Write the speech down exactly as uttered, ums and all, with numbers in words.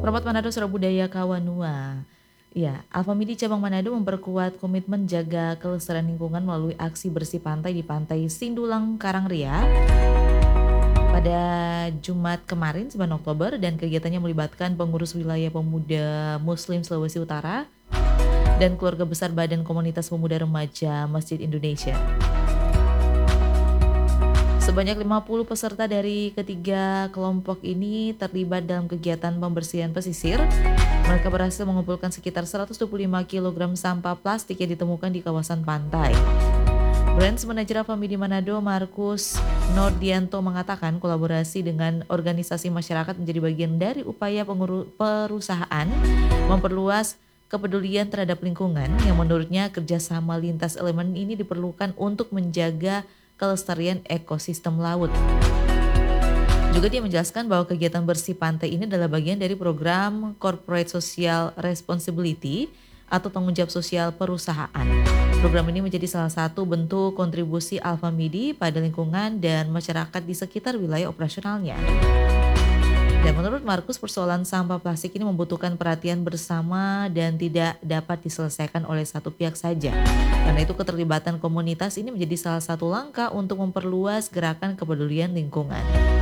Permat Manado Surabudaya Kawanua. Ya, Alfamidi Cabang Manado memperkuat komitmen jaga kelestarian lingkungan melalui aksi bersih pantai di Pantai Sindulang Karangria pada Jumat kemarin sembilan Oktober, dan kegiatannya melibatkan pengurus wilayah pemuda Muslim Sulawesi Utara dan keluarga besar Badan Komunitas Pemuda Remaja Masjid Indonesia. Sebanyak lima puluh peserta dari ketiga kelompok ini terlibat dalam kegiatan pembersihan pesisir. Mereka berhasil mengumpulkan sekitar seratus dua puluh lima kilogram sampah plastik yang ditemukan di kawasan pantai. Branch Manager Alfamidi Manado Markus Nordianto mengatakan kolaborasi dengan organisasi masyarakat menjadi bagian dari upaya penguru- perusahaan memperluas kepedulian terhadap lingkungan, yang menurutnya kerjasama lintas elemen ini diperlukan untuk menjaga kelestarian ekosistem laut. Juga dia menjelaskan bahwa kegiatan bersih pantai ini adalah bagian dari program Corporate Social Responsibility atau tanggung jawab sosial perusahaan. Program ini menjadi salah satu bentuk kontribusi Alfamidi pada lingkungan dan masyarakat di sekitar wilayah operasionalnya. Dan menurut Markus, persoalan sampah plastik ini membutuhkan perhatian bersama dan tidak dapat diselesaikan oleh satu pihak saja. Karena itu keterlibatan komunitas ini menjadi salah satu langkah untuk memperluas gerakan kepedulian lingkungan.